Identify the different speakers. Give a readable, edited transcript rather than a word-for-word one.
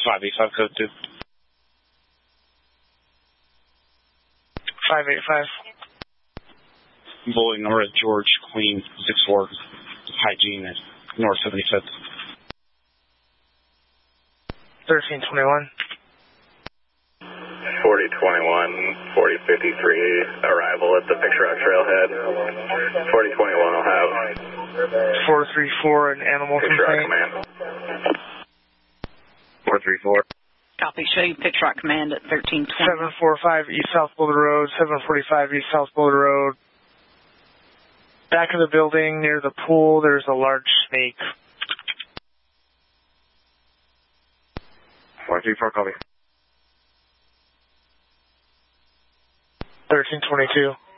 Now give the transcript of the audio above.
Speaker 1: 585 code 2.
Speaker 2: 585.
Speaker 1: Bowling number at George Queen 64 Hygiene at North 75th.
Speaker 2: 1321.
Speaker 3: 4021, 4053, arrival at the Picture Rock Trailhead. 4021 will have
Speaker 2: 434, an animal
Speaker 3: Picture Rock
Speaker 2: complaint.
Speaker 3: Command.
Speaker 4: 434.
Speaker 5: Copy. Show you Picture Rock Command at 1320.
Speaker 2: 745 East South Boulder Road, 745 East South Boulder Road. Back of the building near the pool, there's a large snake.
Speaker 4: 434, copy.
Speaker 2: 1322.